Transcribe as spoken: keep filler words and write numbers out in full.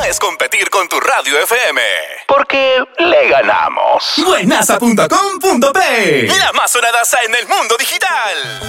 es competir con tu radio F M. Porque le ganamos. Buenaza punto com punto pe. La más sonadaza en el mundo digital.